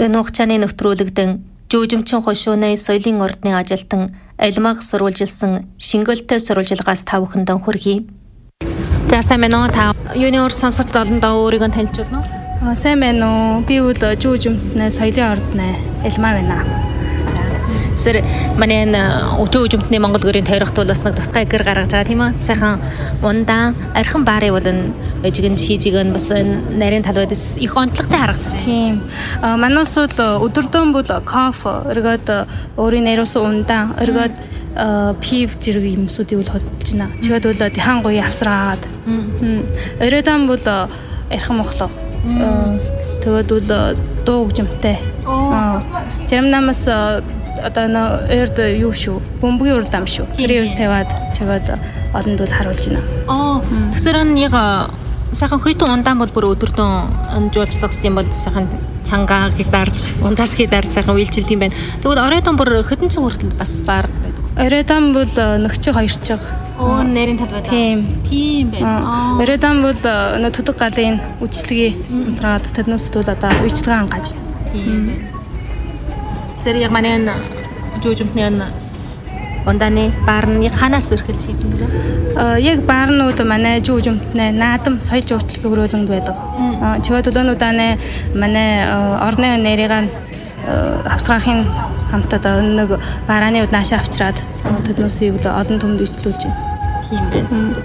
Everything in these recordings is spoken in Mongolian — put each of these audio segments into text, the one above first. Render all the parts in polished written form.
Энэ хугацааны нэвтрүүлэгдэн жүүжимчин хошууны соёлын ордны ажилтан Алмаг сурвалжилсан шингэлтэй сурвалжилгаас та бүхэндээ хүргэе. За сайн байна уу та юуны ор сонсож олондоо өөрийгөө танилцуулна уу? Сайн байна уу? Би бол жүүжимтний соёлын ордны Алмаг байна. Сэр манай жүүжимтний Монгол гэрийн тойрогт бол бас нэг тусгай гэр гаргаж байгаа тийм үү? Сайхан ундаан архин баарыг бол жигэн шийжиг нь бас нарийн талбайд их онцлогтой харагдсан. Тийм. Манайс бол өдөрдөн бол кофе өргөд өөрийн нэрөөс ундаан өргөд пив зэрэг юмсуудыг бол hodж байна. Чигэд бол хан гоё авсраагаад. Өрөөдөн бол архин мохлог. Тэгэд бол дуу хөгжимтэй. Зарим намаас одоо эрд юу шүү бөмбөгийн урдам шүү тэрээс тавиад чигээд олонд бол харуулж байна. Тэгэхээр энэ яг сайхан хөйтөн ундаан бол бүр өдөртөн жуулчлах гэм бол сайхан цангааг дарж ундасгийг дарж сайхан үйлчилд юм байна. Тэгвэл оройдон бүр хэдэн ч хүртэл бас баар байдаг. Оройдон бол нөхчиг хоёр чиг. Нарийн талбайд. Тийм байна. Оройдон бол төдөг галын үйлчлэгийг унтраад тэднээс бол одоо үйлчлэгээ хангаж. Тийм байна. Сэр яг манай жүүжимтний ундааны баар нь ханаас эрхэлж хийсэн бэ? Яг баар нь бол манай жүүжимтний наадам соёл жуулчлал хөрөөлөнд байдаг. Чигэд өнөөдөр манай орны нэрийг авсгаахын хамтад нэг баарааны наашаа авчираад тэднүүсийг бол олон түмэнд үйлчлүүлж байна. Тийм байна.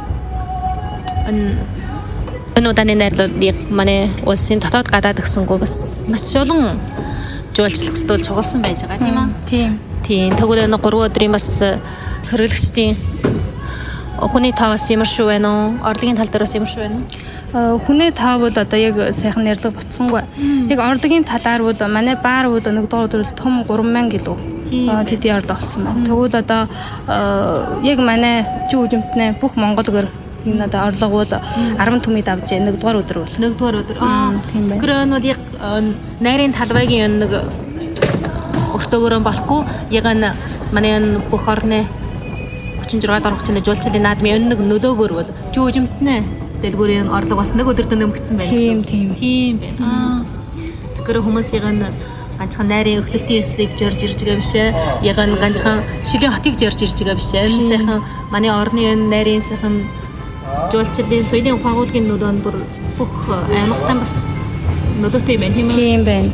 Энэ удааны найрлалыг манай улсын дотоод гадаад гисэнгүү бас маш шулан жуулчлах зүйл чугалсан байж байгаа тийм үү? Тийм. Тэгвэл энэ 3 өдрийн бас хэрэглэгчдийн хүний тоо бас ямар шүү байна уу? Орлогын тал дээр бас ямар шүү байна уу? Хүний тоо бол одоо яг сайхан нэрлэг ботсонгүй. Яг орлогын талаар бол манай баар бол нэг доор том 3000 кг тэдний орлого болсон байна. Тэгвэл одоо яг манай жүүжимтний бүх Монгол гэр энэ одоо орлого бол 10 түмэд авч нэг дугаар өдөр бол. Тийм байна. Тэгэхээр энэ яг найрын талбайгийн нэг өртөөгөрөн болохгүй яг энэ манай бүх орны 36 доргочны жуулчлалын наадмын нэг нөлөөгөр бол жүүжимтний дэлгүүрийн орлого бас нэг өдөртөө нэмэгдсэн байна. Тийм байна. Тэгэхээр хүмүүсийн ганцхан найрын өхлөлтийн эслийг зорж ирж байгаа биш ээ. Яг энэ ганцхан шилийн хотыг зорж ирж байгаа биш ээ. Энэ сайхан манай орны найрын сайхан жуулчлалын соёлын ухаагуулгын нөлөө нь бүр бүх аймагтаа бас нөлөөтэй байна тийм үү? Тийм байна.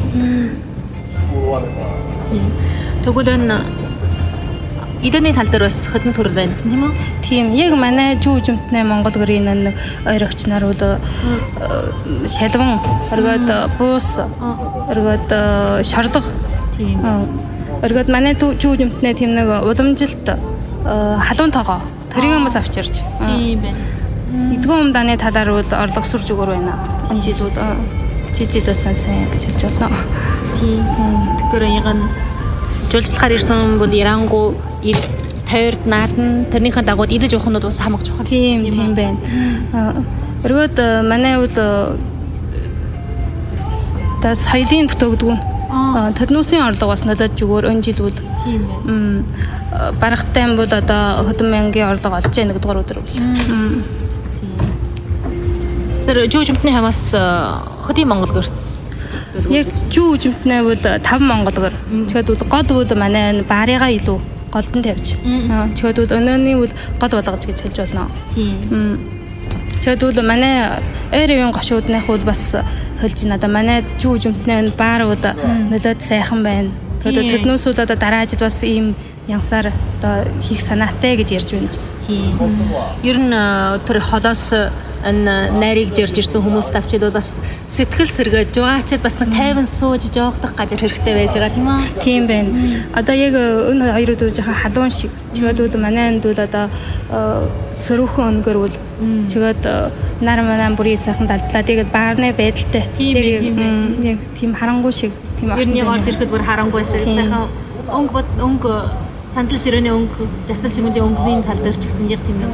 Тэгвэл энэ эдний тал дээр бас хэдэн төрөл байна гэсэн тийм үү? Тийм. Яг манай жүүжимтний Монгол гэрийн нэг ойрогч нар бол шалван, өргөд буус, өргөд шорлого. Тийм. Өргөд манай жүүжимтний тийм нэг уламжилт халуун тоогоо тэрийг бас авчирч. Тийм байна. Эдгээр умдааны талаар бол орлого сүрж өгөр байна. Энэ жил бол жижиг бас сайн гэж хэлж болно. Тийм. Тэгэхээр яг нь жуулчлахаар ирсэн бол Ирангу тойрд наадан тэрнийхэн дагуу идэж явах нь бас хамаг чухал. Тийм байна. Өргөд манай бол та соёлын бүтээгдэхүүн тэднүүсийн орлого бас нөлөөж өгөр энэ жил бол. Тийм байна. Барахтай бол одоо хэдэн мянган орлого олж яа нэг дугаар өдөр бол. Сэр жүүжимтний хаваас хөдийн Монгол гэрт яг жүүжимтний бол 5 Монгол гэр. Чигэд бол гол бол манай баарыгаа илүү голдон тавьж. Чигэд бол өнөөний бол гол болгож гэж хэлж болно. Тийм. Чигэд бол манай ойрын гошуудных бол бас хэлж байна. Одоо манай жүүжимтний баар бол нөлөөд сайхан байна. Тэгээд тэднээс бол одоо дараа жил бас ийм янсаар одоо хийх санаатай гэж ярьж байна бас. Тийм. Ер нь тэр холоос энэ найрыг жирж ирсэн хүмүүс тавчид бол бас сэтгэл сэргээд жугаачд бас нэг тайван сууж жоогдох газар хэрэгтэй байж байгаа тийм үү? Тийм байна. Одоо яг энэ хоёр өдөр жоохон халуун шиг. Чигэд бол манай энд бол одоо сөрөөхөн өнгөр бол чигэд нар манай бүрийн сайхан далдлаа. Тэгээд баарны байдалтай. Яг тийм харангуй шиг тийм орчин. Ер нь орж ирэхэд бүр харангуй шиг сайхан өнгө сандал ширээний өнгө, жасал чимээний өнгөний тал дээр ч гэсэн яг тийм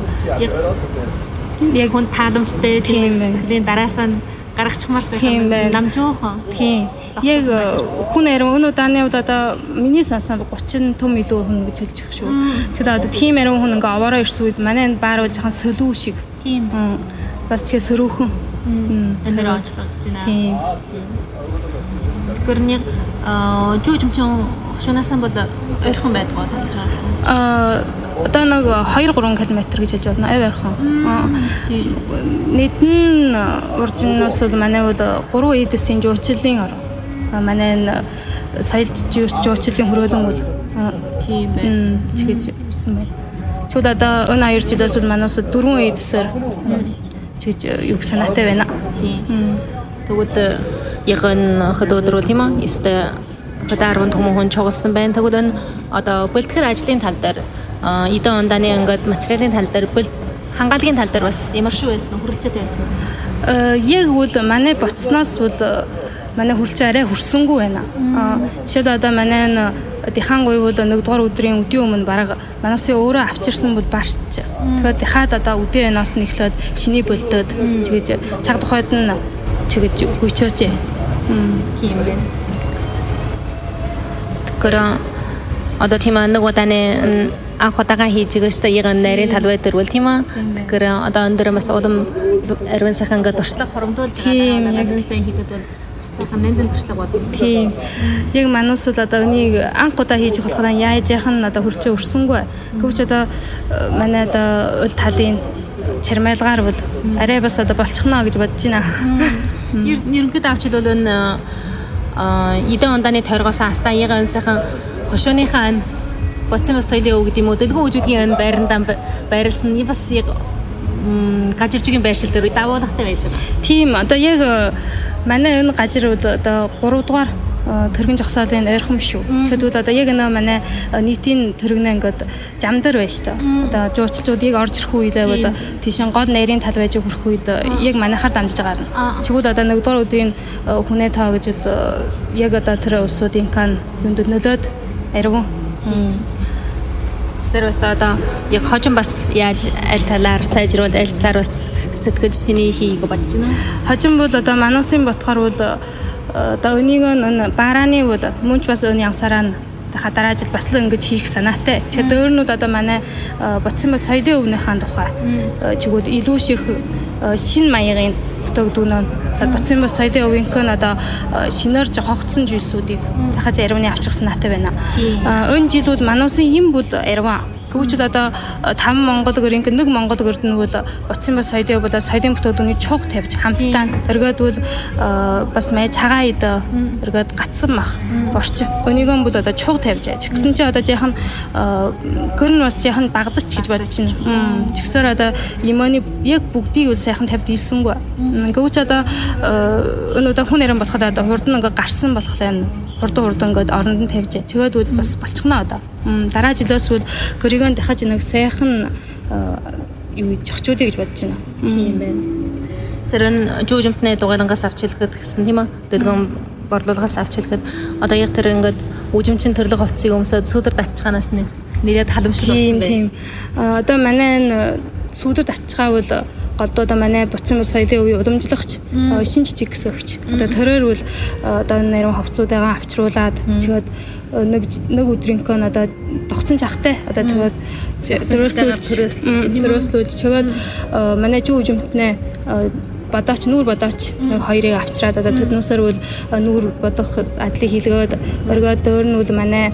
яг хүн тааламжтай тийм сэтгэлийн дараасаа гаргачихмаар сайхан намжуухан. Тийм. Яг хүн ариун энэ удааны бол одоо миний сонсноор 30 том илүү хүн гэж хэлж өгч шүү. Тэгэхээр одоо тийм ариун хүн ингээ овоороо ирсэн үед манай энэ баар бол жоохон солиу шиг. Тийм. Бас тэгээ сөрөөхөн Энээр онцлогдож байна. Тийм. Тэгэхээр нэг жүүжимчин хошуунаасан бол ойрхон байдгаа талж байгаа. Одоо нэг 2-3 км гэж хэлж болно. Ойрхон. Нийт нь уржинаас бол манай бол 3 эдсийн жуучлалын ор. Манай соёл жуучлалын хөрөөлөн бол тийм байна. Чигэж ирсэн байна. Чууд одоо энэ 2 жилээс бол манаас 4 эдсээр чигэж юг санаатай байна. Тийм. Тэгвэл яг энэ хөдөөдрөл тийм үү? Эсвэл хөдөө 10 хүн чугалсан байна. Тэгвэл энэ одоо бэлтгэр ажлын тал дээр эдэн ундааны ингээд материалын тал дээр хангалтын тал дээр бас ямар шүү байсан нь хүрэлцээтэй байсан. Яг бол манай боцноос бол манай хүрэлцээ арай хүрсэнгүй байна. Жишээлбэл одоо манай дихан гуй бол нэгдүгээр өдрийн өдийн өмнө бараг манаас өөрөө авчирсан бол баарч. Тэгэхээр дихаад одоо өдийн янаас нь эхлээд шиний бөлдөөд чигэж цаг тухайд нь чигэж гүйчөөж. Тийм байна. Тэгэхээр одоо тийм нэг удааны анх удаага хийж байгаа шүү дээ. Яг нарийн талбай дээр бол тийм үү. Тэгэхээр одоо өндөр бас улам ариун сайхан ингээд туршлага хоромдуулж тийм яг сайн хийгээд бол сайхан нандин туршлага бод. Тийм. Яг манус бол одоо энийг анх удаа хийж болохоор яаж яах нь одоо хурцээ өрсөнгүй. Гэвч одоо манай одоо өл талын чармайлгаар бол арай бас одоо болчихно гэж бодож байна. Ерөнхийдөө авчил бол энэ эдэн ундааны тойргоос астаа ягаан сайхан хошууныхаа боцсон соёлын үг гэдэг юм уу дэлгүүр үжүүлгийн байрандаа байрлсан бас яг гажиржигийн байршил дээр давуулгатай байж байгаа. Тийм одоо яг манай энэ гажир бол одоо 3 дугаар тэрэгэн жогсоолын ойрхон шүү. Тэгэхэд одоо яг энэ манай нийтийн тэрэгнээ ингээд зам дээр байж та. Одоо жуулчдыг орж ирэх үедээ бол тийшэн гол нарийн тал байж хүрэх үед яг манайхаар дамжиж байгаа. Чигүүд одоо нэгдүгээр өдрийн хүнээ таа гэж бол яг одоо тэр улсуудын кан юунд нөлөөд аригун. Тэрс одоо яг хожим бас яаж аль талаар сайжруулж аль талаар бас сэтгэж шиний хийх бодож байна. Хожим бол одоо мануусын ботхоор бол одоо өнийг н барааны бол мөнч бас өн янсараа хадараа жил бас л ингэж хийх санаатай. Тэгэхээр дөөрнүүд одоо манай боцсон бас соёлын өвнийхэн тухай чигвэл илүү их шин маягийн бүтэгдүүнөө боцсон бас соёлын өвнийхэн одоо шинээр жохогдсон зүйлсүүдийг дахиж ариуны авчих санаатай байна. Энэ жил бол мануусын юм бол ариун. Гэвч одоо 5 Монгол гэрийн нэг Монгол гэрд нь бол боцсон бас соёлын бол соёлын бүтэгдүүний чуг тавьж хамтдаа эргээд бол бас мэй цагаан ид эргээд гацсан мах борч. Өнийгөө бол одоо чуг тавьж яаж. Гэсэн чи одоо жаахан гэр нь бас жаахан багдаж гэж бодож байна. Тэгсээр одоо имоны яг бүгдийг бол сайхан тавьд ийсэнгүй. Гэвч одоо энэ удаа хүн яран болоход одоо хурд нь ингээ гарсан болохоор хурдан ингээд оронд нь тавьж. Тэгээд бол бас болчихно одоо. Дараа жилээс бол гэригэн дахиж нэг сайхан юу жохчуудыг гэж бодож байна. Тийм байна. Зэрэн жүүжимтний дугайлангаас авч хэлэхэд гэсэн тийм үү? Дэлгэн борлуулгаас авч хэлэхэд одоо яг тэр ингээд үжимчин төрлөх хувцсыг өмсөд сүдэр татчиханаас нэг нэлээд халамжлал болсон байна. Тийм. Одоо манай энэ сүдэр татчихаа бол голдоо манай буцсан соёлын үеийн уламжлагч шин жижиг гэсэгч. Одоо төрөөр бол одоо нарийн хувцсуудаа авчруулад тэгээд нэг өдрийн кон одоо тогтсон чахтай одоо тэгээд төрөөслүүлж тэгээд манай жүү үжимтнээ бодооч нүүр бодооч нэг хоёрыг авчраад одоо тэднүүсээр бол нүүр бодох адлыг хийлгээд өргөө дөөр нь бол манай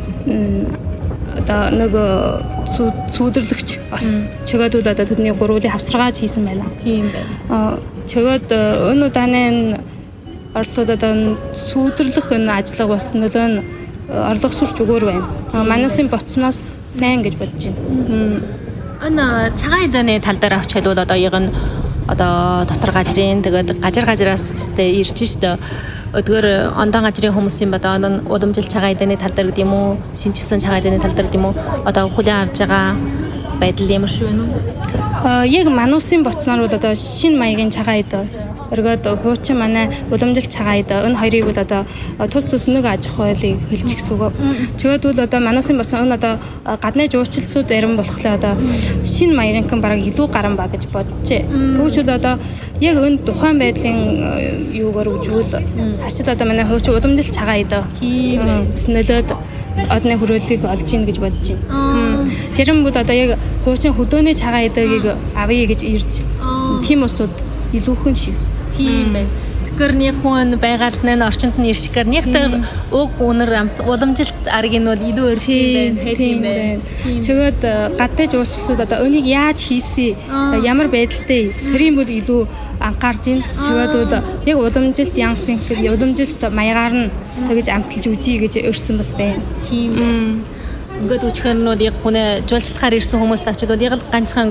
одоо нэг сүдэрлэгч чигээд бол одоо тэдний гурвуулын хавсаргааж хийсэн байна. Тийм байна. Чигээд энэ удааны орлогод одоо сүдэрлэх энэ ажлага бас нөлөө нь орлого сурч өгөр байна. Мануусын боцноос сайн гэж бодож байна. Энэ цагаан эдэний тал дээр авч хэлбэл одоо яг нь одоо дотор гажрын тэгээд гажраас өстэй ирж штэ. Өдгөр ондон гажрын хүмүүсийн одоо уламжил цагаан эдэний тал дээр гэдэг юм уу? Шинжсэн цагаан эдэний тал дээр гэдэг юм уу? Одоо хүлээн авч байгаа байдал ямар шүү вэ? Яг мануусын боцноор бол одоо шинэ маягийн цагаан эд өргөд хуучин манай уламжил цагаан эд энэ хоёрыг бол одоо тус нэг аж ахуйлыг хэлж гисүү. Тэгээд бол одоо мануусын боцсон энэ одоо гадны жуулчлалсууд зарим болохоор одоо шинэ маягийн кэн бараг илүү гарan ба гэж боджээ. Гэвч бол одоо яг энэ тухайн байдлын юугаар үжүүл хашид одоо манай хуучин уламжил цагаан эд бас нөлөөд одны хөрөөллийг олж ийн гэж бодож байна. Зарим бол одоо яг хуучин хөдөөний цагаан эдэгийг авъя гэж ирж тийм усуд илүүхэн шиг Тийм байна. Тэгэхээр нэг хүн байгальд нь орчинд нь ирчихээр нэгтэр уг үнэр амт уламжилт арг нь бол илүү өрсөлдөөн тийм байна. Чөгөөд гадтай жуулчлалууд одоо өнийг яаж хийсэн, ямар байдалтай тэрийн бол илүү анхаарч ин. Чөгөөд бол яг уламжилт янсан гэхэд уламжилт маягаар нь тэгж амталж үжий гэж өрсөн бас байна. Тийм. Ингээд үчгэрнүүд яг хүнээ жуулчлахаар ирсэн хүмүүст очиод яг л ганцхан